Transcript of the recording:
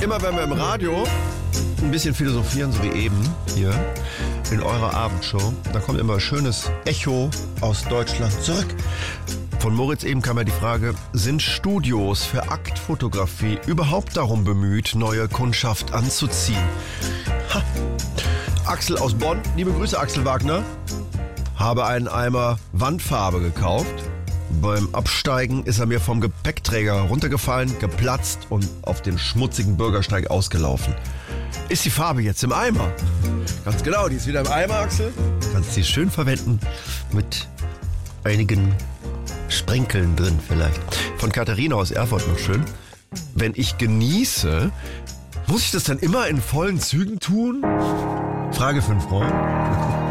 immer wenn wir im Radio ein bisschen philosophieren, so wie eben hier in eurer Abendshow, da kommt immer ein schönes Echo aus Deutschland zurück. Von Moritz eben kam ja die Frage, sind Studios für Aktfotografie überhaupt darum bemüht, neue Kundschaft anzuziehen? Ha. Axel aus Bonn, liebe Grüße Axel Wagner, habe einen Eimer Wandfarbe gekauft. Beim Absteigen ist er mir vom Gepäckträger runtergefallen, geplatzt und auf den schmutzigen Bürgersteig ausgelaufen. Ist die Farbe jetzt im Eimer? Ganz genau, die ist wieder im Eimer, Axel. Du kannst sie schön verwenden mit einigen Sprenkeln drin vielleicht. Von Katharina aus Erfurt noch schön. Wenn ich genieße, muss ich das dann immer in vollen Zügen tun? Frage für einen Freund.